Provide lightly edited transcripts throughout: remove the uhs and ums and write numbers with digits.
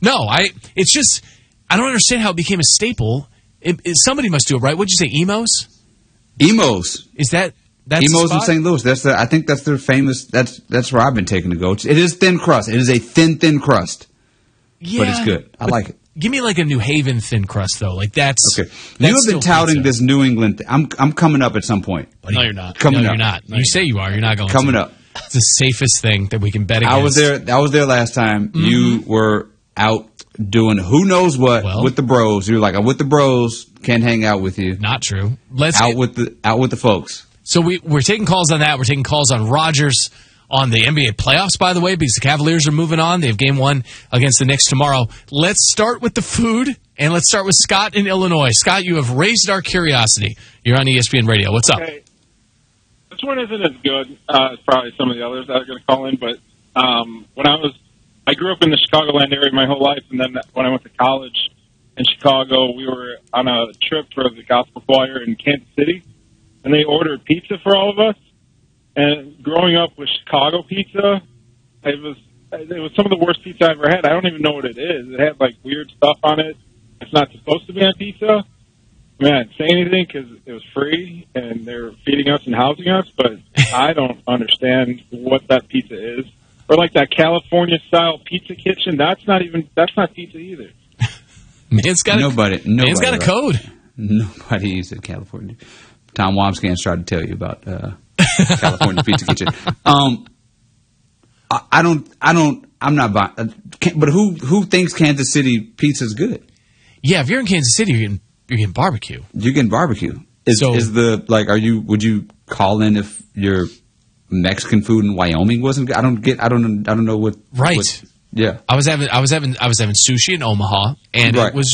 No, it's just, I don't understand how it became a staple. Somebody must do it, right? What'd you say, Emos? Emos. Is that's Emos in St. Louis. I think that's their famous. That's where I've been taking to go. It is thin crust. It is a thin crust. Yeah, but it's good. I like it. Give me like a New Haven thin crust though. Like that's okay. You have been touting pizza. This New England. I'm coming up at some point. No, you're not. Coming up. You're not. You say you are. You're not going. Coming up. It's the safest thing that we can bet against. I was there last time. Mm-hmm. You were out doing who knows what with the bros. You were like, I'm with the bros. Can't hang out with you. Not true. Out with the folks. So we're taking calls on that. We're taking calls on Rodgers. On the NBA playoffs, by the way, because the Cavaliers are moving on. They have game 1 against the Knicks tomorrow. Let's start with the food, and let's start with Scott in Illinois. Scott, you have raised our curiosity. You're on ESPN Radio. What's up? Okay. This one isn't as good as probably some of the others that are going to call in, but I grew up in the Chicagoland area my whole life, and then when I went to college in Chicago, we were on a trip for the gospel choir in Kansas City, and they ordered pizza for all of us. And growing up with Chicago pizza, it was some of the worst pizza I ever had. I don't even know what it is. It had like weird stuff on it. It's not supposed to be on pizza. I mean, I didn't say anything because it was free and they're feeding us and housing us, but I don't understand what that pizza is. Or like that California style pizza kitchen. That's not pizza either. Man's got a code. Nobody uses California. Tom Wamsgans tried to tell you about California Pizza Kitchen. I'm not buying. But who thinks Kansas City pizza is good? Yeah, if you're in Kansas City, you're getting barbecue. You're getting barbecue. Would you call in if your Mexican food in Wyoming wasn't good? I don't know what. Right. Yeah. I was having sushi in Omaha, and it was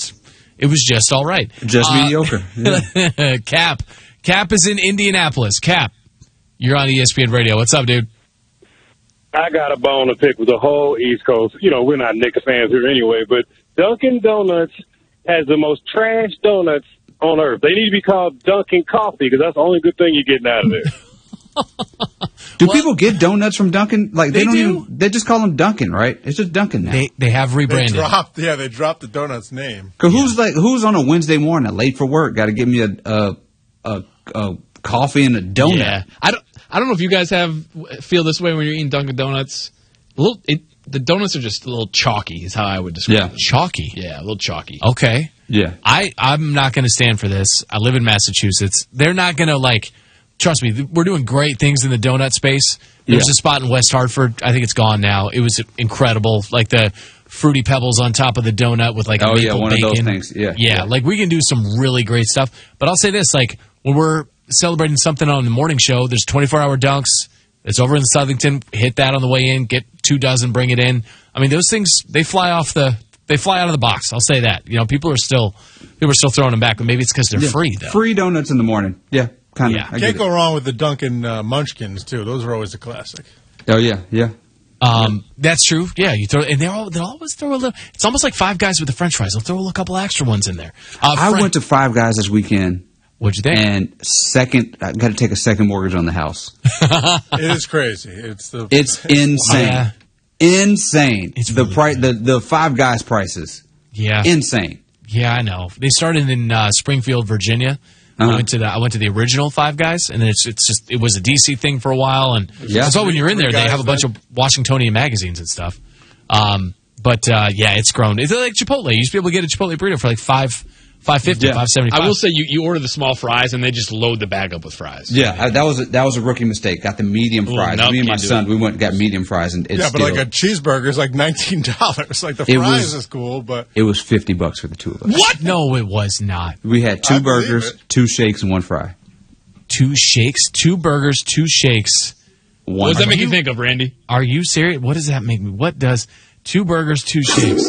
just all right. Just mediocre. Yeah. Cap is in Indianapolis. Cap, you're on ESPN Radio. What's up, dude? I got a bone to pick with the whole East Coast. You know, we're not Knicks fans here anyway, but Dunkin' Donuts has the most trash donuts on earth. They need to be called Dunkin' Coffee because that's the only good thing you're getting out of there. Do people get donuts from Dunkin'? Like they don't even. They just call them Dunkin', right? It's just Dunkin' now. They have rebranded. They dropped the donut's name. Cause who's on a Wednesday morning late for work? Got to give me a coffee and a donut. Yeah. I don't know if you guys feel this way when you're eating Dunkin' Donuts. The donuts are just a little chalky, is how I would describe it. Chalky? Yeah, a little chalky. Okay. Yeah. I'm not going to stand for this. I live in Massachusetts. They're not going to, trust me, we're doing great things in the donut space. There was a spot in West Hartford. I think it's gone now. It was incredible. Like the Fruity Pebbles on top of the donut with maple bacon. One of those things. Yeah, we can do some really great stuff. But I'll say this, when we're celebrating something on the morning show, there's 24-hour dunks. It's over in Southington. Hit that on the way in. Get 2 dozen. Bring it in. I mean, those things they fly out of the box. I'll say that. You know, people are still throwing them back, but maybe it's because they're free though. Free donuts in the morning. Yeah, kind of. Yeah. Can't go wrong with the Dunkin' Munchkins too. Those are always a classic. Oh yeah. That's true. Yeah, you throw, and they'll always throw a little. It's almost like Five Guys with the French fries. They'll throw a couple extra ones in there. I went to Five Guys this weekend. What'd you think? And I got to take a second mortgage on the house. It is crazy. It's insane. Yeah. Insane. It's the really price. The Five Guys prices. Yeah. Insane. Yeah, I know. They started in Springfield, Virginia. I went to the original Five Guys, and it was a DC thing for a while, and that's why when you're in there, they have a bunch of Washingtonian magazines and stuff. It's grown. It's like Chipotle. You used to be able to get a Chipotle burrito for like $5.50, $5.75. I will say you order the small fries, and they just load the bag up with fries. Yeah, that was a rookie mistake. Got the medium fries. Me and my son, we went and got medium fries, and it's but like a cheeseburger is like $19. Like the fries is cool, but it was $50 for the two of us. What? No, it was not. We had 2 burgers, 2 shakes, and 1 fry. 2 shakes, 2 burgers, 2 shakes. What does that make you think of, Randy? Are you serious? What does that make me? What does 2 burgers, 2 shakes?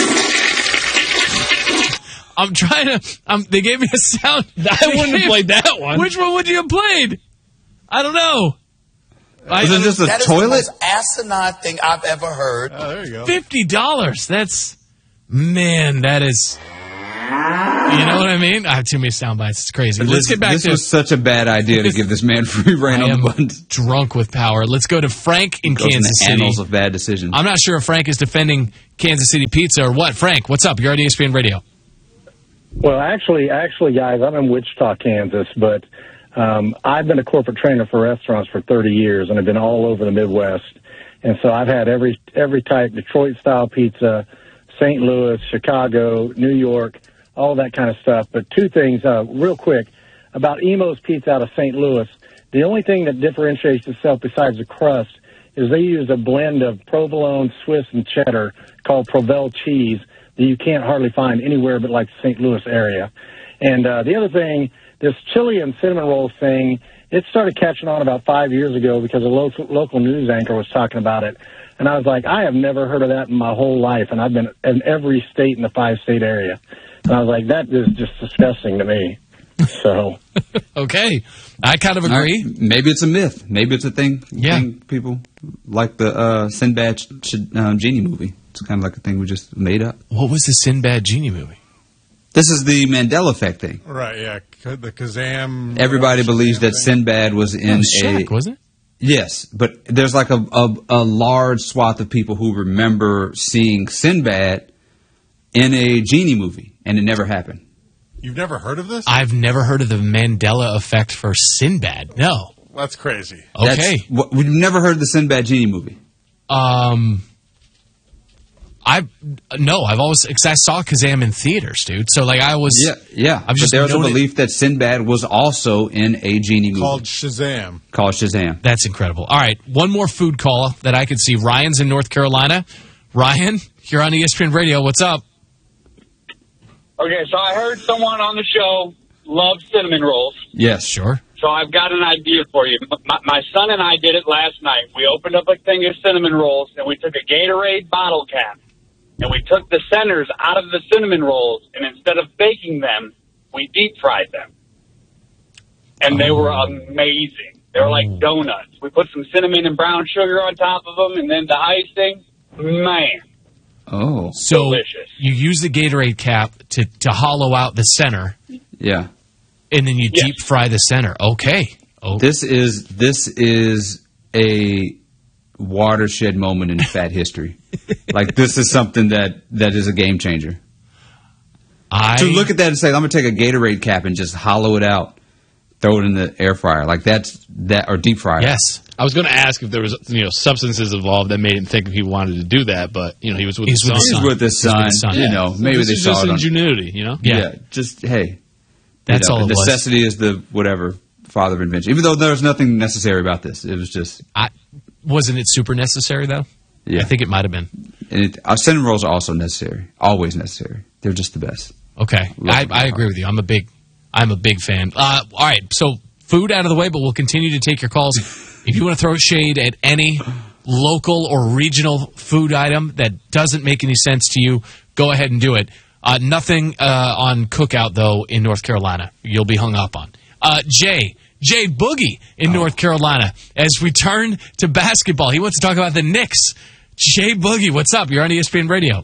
I'm trying to. They gave me a sound. I wouldn't have played that one. Which one would you have played? I don't know. Is it just a toilet? That is the most asinine thing I've ever heard. Oh, there you go. $50. That is. You know what I mean? I have too many sound bites. It's crazy. Let's get back to. This was such a bad idea to give this man free reign on the buttons. Drunk with power. Let's go to Frank in Kansas City. Annals of bad decisions. I'm not sure if Frank is defending Kansas City pizza or what? Frank, what's up? You're on ESPN Radio. Well, actually, guys, I'm in Wichita, Kansas, but I've been a corporate trainer for restaurants for 30 years, and I've been all over the Midwest. And so I've had every type, Detroit-style pizza, St. Louis, Chicago, New York, all that kind of stuff. But two things, real quick, about Emo's Pizza out of St. Louis. The only thing that differentiates itself besides the crust is they use a blend of provolone, Swiss, and cheddar called Provel cheese that you can't hardly find anywhere but like the St. Louis area. And the other thing, this chili and cinnamon roll thing, it started catching on about 5 years ago because a local news anchor was talking about it. And I was like, I have never heard of that in my whole life. And I've been in every state in the 5-state area. And I was like, that is just disgusting to me. So. Okay. I kind of agree. Right. Maybe it's a myth. Maybe it's a thing. Yeah. People like the Sinbad Genie movie. It's kind of like a thing we just made up. What was the Sinbad Genie movie? This is the Mandela effect thing. Right, yeah. The Kazam. Everybody believes that Sinbad was in Shaq, wasn't it? Yes, but there's like a large swath of people who remember seeing Sinbad in a Genie movie, and it never happened. You've never heard of this? I've never heard of the Mandela effect for Sinbad. No. That's crazy. Okay. We've never heard of the Sinbad Genie movie. I've always, because I saw Kazam in theaters, dude. So like I was, yeah. I've just but there's a belief that Sinbad was also in a Genie movie called Shazam. That's incredible. All right, one more food call that I could see. Ryan's in North Carolina. Ryan, you're on ESPN Radio. What's up? Okay, so I heard someone on the show loves cinnamon rolls. Yes, sure. So I've got an idea for you. My son and I did it last night. We opened up a thing of cinnamon rolls, and we took a Gatorade bottle cap, and we took the centers out of the cinnamon rolls, and instead of baking them, we deep fried them. And they were amazing. They were like donuts. We put some cinnamon and brown sugar on top of them, and then the icing, man. Oh. So delicious. You use the Gatorade cap to hollow out the center. Yeah. And then you deep fry the center. Okay. This is a watershed moment in fat history. Like, this is something that is a game changer. To look at that and say, I'm going to take a Gatorade cap and just hollow it out, throw it in the air fryer. Like, or deep fryer. Yes. I was going to ask if there was, substances involved that made him think he wanted to do that, but, he was with his son. He's with his son. Maybe they saw it. Just ingenuity, Yeah. Just, hey. That's all it was. Necessity is the whatever father of invention. Even though there was nothing necessary about this. It was just... Wasn't it super necessary, though? Yeah. I think it might have been. And cinnamon rolls are also necessary. Always necessary. They're just the best. Okay. I agree with you. I'm a big fan. All right. So food out of the way, but we'll continue to take your calls. If you want to throw shade at any local or regional food item that doesn't make any sense to you, go ahead and do it. Nothing on Cookout, though, in North Carolina. You'll be hung up on. Jay Boogie in North Carolina. As we turn to basketball, he wants to talk about the Knicks. Jay Boogie, what's up? You're on ESPN Radio.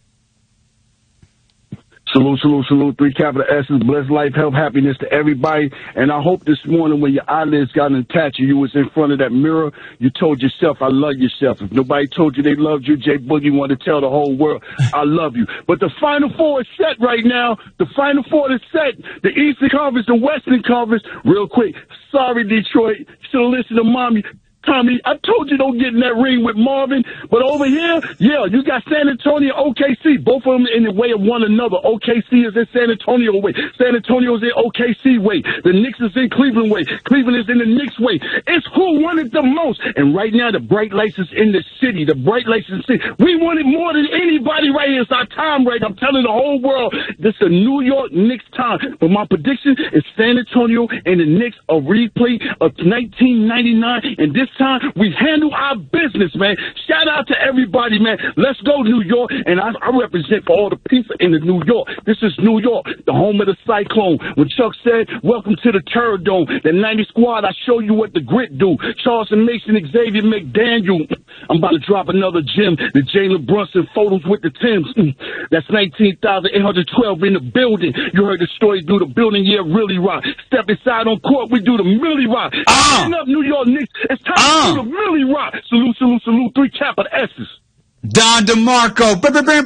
Salute. 3 capital S's. Bless life, health, happiness to everybody. And I hope this morning when your eyelids got attached and you was in front of that mirror, you told yourself, I love yourself. If nobody told you they loved you, Jay Boogie wanted to tell the whole world, I love you. But the Final Four is set right now. The Final Four is set. The Eastern Conference, the Western Conference. Real quick. Sorry, Detroit. Should have listened to Mommy. Tommy, I told you don't get in that ring with Marvin. But over here, you got San Antonio, OKC. Both of them in the way of one another. OKC is in San Antonio way. San Antonio is in OKC way. The Knicks is in Cleveland way. Cleveland is in the Knicks way. It's who won it the most. And right now, the bright lights is in the city. The bright lights in the city. We want it more than anybody right here. It's our time right. I'm telling the whole world, this is a New York Knicks time. But my prediction is San Antonio and the Knicks, a replay of 1999. And this time, we handle our business, man. Shout out to everybody, man. Let's go, New York. And I represent for all the people in the New York. This is New York, the home of the Cyclone. When Chuck said, welcome to the Terror Dome, the 90 squad, I show you what the grit do. Charleston Mason, Xavier McDaniel. I'm about to drop another gem. The Jalen Brunson photos with the Timbs. That's 19,812 in the building. You heard the story, do the building, really rock. Step inside on court, we do the Millie rock. Stand up, New York Knicks. It's time to do the Millie rock. Salute. 3 capital S's. Don DeMarco.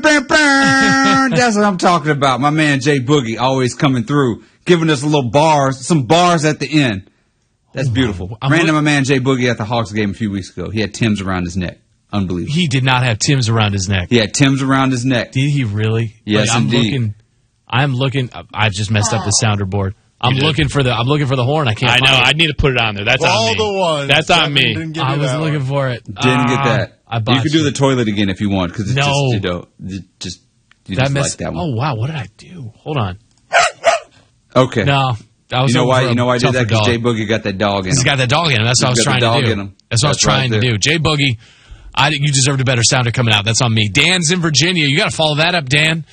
That's what I'm talking about. My man Jay Boogie always coming through, giving us some bars at the end. That's beautiful. Ran into my man Jay Boogie at the Hawks game a few weeks ago. He had Tim's around his neck. Unbelievable. He did not have Tim's around his neck. He had Tim's around his neck. Did he really? Yes, indeed. I'm looking. I've just messed up the sounder board. I'm looking for the horn. I can't. I know. Find it. I need to put it on there. That's on me. The ones. That's on me. I was looking for it. Didn't get that. You can do the toilet again if you want, because it's you just like that one. Oh wow, what did I do? Hold on. Okay. No. You know why I did that? Because Jay Boogie got that dog in him. He's got that dog in him. That's what I was trying to do. That's what I was trying to do. Jay Boogie, you deserved a better sounder coming out. That's on me. Dan's in Virginia. You got to follow that up, Dan.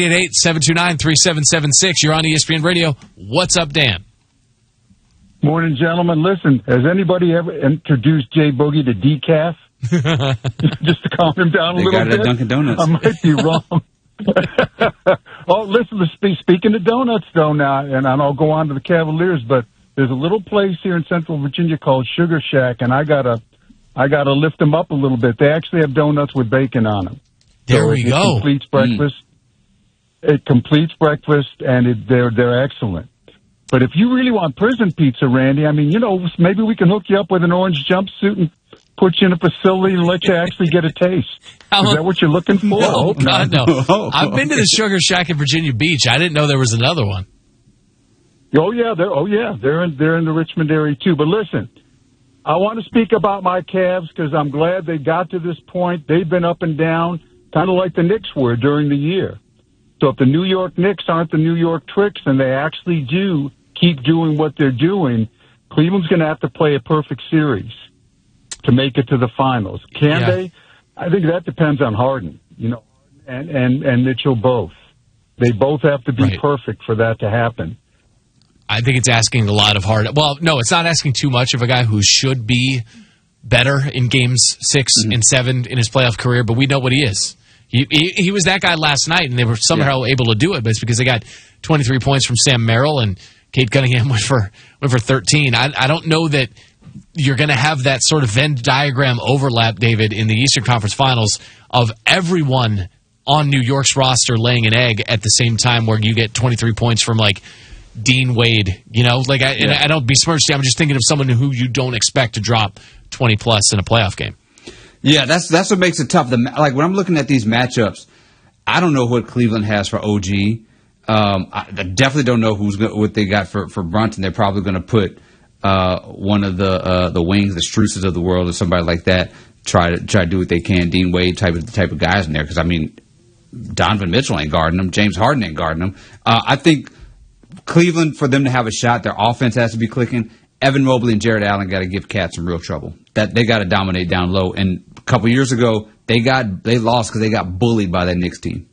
888-729-3776. You're on ESPN Radio. What's up, Dan? Morning, gentlemen. Listen, has anybody ever introduced Jay Boogie to decaf? Just to calm him down a little bit? They got it at Dunkin' Donuts. I might be wrong. Oh, listen, speaking of donuts, though, now, and I'll go on to the Cavaliers, but there's a little place here in Central Virginia called Sugar Shack, and I gotta lift them up a little bit. They actually have donuts with bacon on them. There we go. It completes breakfast. It completes breakfast, and they're excellent. But if you really want prison pizza, Randy, I mean, maybe we can hook you up with an orange jumpsuit and put you in a facility and let you actually get a taste. Is that what you're looking for? No, God, no. I've been to the Sugar Shack in Virginia Beach. I didn't know there was another one. Oh yeah, they're in the Richmond area too. But listen, I want to speak about my Cavs because I'm glad they got to this point. They've been up and down, kind of like the Knicks were during the year. So if the New York Knicks aren't the New York Tricks and they actually do keep doing what they're doing, Cleveland's going to have to play a perfect series to make it to the finals. Can they? I think that depends on Harden, and Mitchell both. They both have to be perfect for that to happen. I think it's asking a lot of Harden. Well, no, it's not asking too much of a guy who should be better in games 6 and 7 in his playoff career, but we know what he is. He was that guy last night, and they were somehow able to do it, but it's because they got 23 points from Sam Merrill, and Cade Cunningham went for 13. I don't know that you're going to have that sort of Venn diagram overlap, David, in the Eastern Conference Finals of everyone on New York's roster laying an egg at the same time where you get 23 points from, like, Dean Wade. And I don't besmirch you. I'm just thinking of someone who you don't expect to drop 20-plus in a playoff game. Yeah, that's what makes it tough. Like, when I'm looking at these matchups, I don't know what Cleveland has for OG. I definitely don't know what they got for Brunson. They're probably going to put one of the wings, the Struces of the world, or somebody like that. Try to do what they can. Dean Wade type of guys in there, because I mean, Donovan Mitchell ain't guarding them. James Harden ain't guarding them. I think Cleveland, for them to have a shot, their offense has to be clicking. Evan Mobley and Jared Allen got to give Cat some real trouble. That they got to dominate down low. And a couple years ago, they lost because they got bullied by that Knicks team.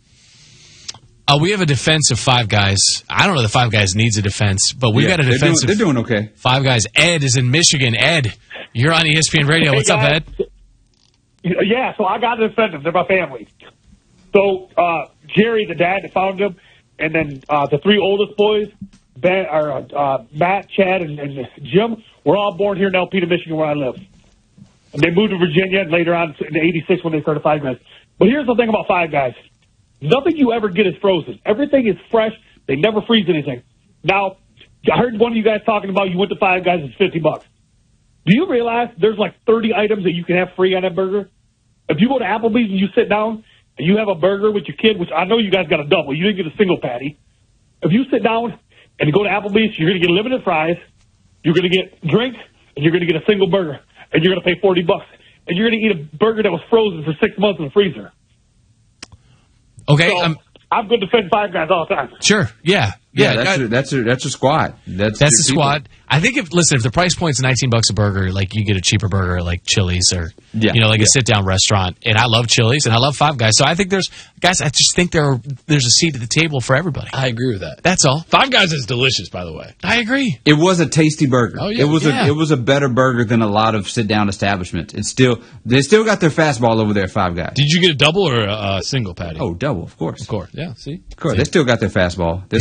We have a defense of 5 guys. I don't know if the 5 guys needs a defense, but we've got a defense. They're doing okay. 5 guys. Ed is in Michigan. Ed, you're on ESPN Radio. What's up, Ed? Yeah, so I got to defend them. They're my family. So Jerry, the dad that found them, and then the 3 oldest boys, Matt, Chad, and Jim, were all born here in Alpena, Michigan, where I live. And they moved to Virginia later on in '86 when they started 5 guys. But here's the thing about 5 guys. Nothing you ever get is frozen. Everything is fresh. They never freeze anything. Now, I heard one of you guys talking about you went to 5 guys, it's $50. Do you realize there's like 30 items that you can have free on that burger? If you go to Applebee's and you sit down and you have a burger with your kid, which I know you guys got a double, you didn't get a single patty. If you sit down and you go to Applebee's, you're going to get limited fries, you're going to get drinks, and you're going to get a single burger, and you're going to pay $40, and you're going to eat a burger that was frozen for 6 months in the freezer. Okay, so, I'm going to defend 5 guys all the time. Sure, yeah. That's your squad. That's the squad. I think if the price point's $19 a burger, like you get a cheaper burger like Chili's or a sit down restaurant. And I love Chili's and I love 5 guys. So I think there's a seat at the table for everybody. I agree with that. That's all. 5 guys is delicious, by the way. I agree. It was a tasty burger. Oh, yeah. It was a better burger than a lot of sit down establishments. They still got their fastball over there. 5 guys. Did you get a double or a single patty? Oh, double, of course. Yeah. See, of course, they still got their fastball. They're still doing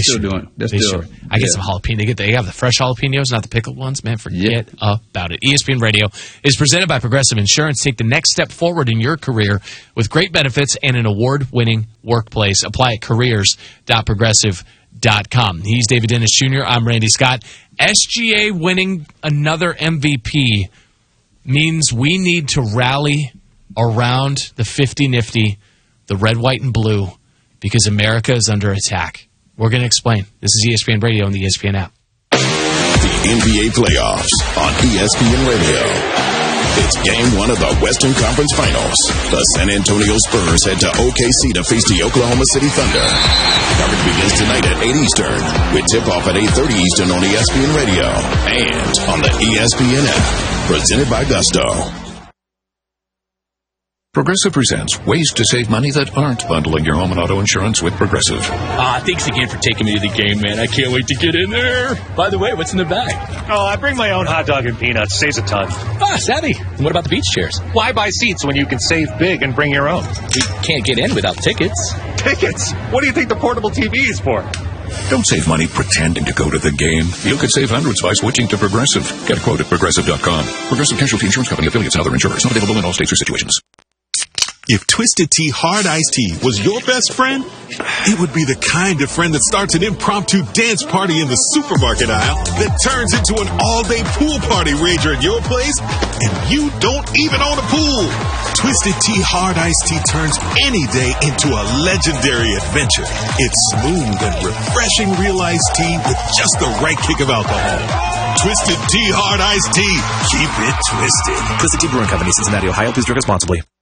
I get some jalapeno. They have the fresh jalapenos, not the pickled ones. Man, forget about it. ESPN Radio is presented by Progressive Insurance. Take the next step forward in your career with great benefits and an award-winning workplace. Apply at careers.progressive.com. He's David Dennis Jr. I'm Randy Scott. SGA winning another MVP means we need to rally around the 50-nifty, the red, white, and blue, because America is under attack. We're going to explain. This is ESPN Radio and the ESPN app. The NBA playoffs on ESPN Radio. It's game one of the Western Conference Finals. The San Antonio Spurs head to OKC to face the Oklahoma City Thunder. Coverage begins tonight at 8 Eastern, with tip-off at 8:30 Eastern on ESPN Radio and on the ESPN app. Presented by Gusto. Progressive presents ways to save money that aren't bundling your home and auto insurance with Progressive. Thanks again for taking me to the game, man. I can't wait to get in there. By the way, what's in the bag? Oh, I bring my own hot dog and peanuts. Saves a ton. Savvy. And what about the beach chairs? Why buy seats when you can save big and bring your own? We can't get in without tickets. Tickets? What do you think the portable TV is for? Don't save money pretending to go to the game. You could save hundreds by switching to Progressive. Get a quote at Progressive.com. Progressive Casualty Insurance Company, affiliates, and other insurers. Not available in all states or situations. If Twisted Tea Hard Iced Tea was your best friend, it would be the kind of friend that starts an impromptu dance party in the supermarket aisle that turns into an all-day pool party rager at your place, and you don't even own a pool. Twisted Tea Hard Iced Tea turns any day into a legendary adventure. It's smooth and refreshing real iced tea with just the right kick of alcohol. Twisted Tea Hard Iced Tea. Keep it twisted. Twisted Tea Brewing Company, Cincinnati, Ohio. Please drink responsibly.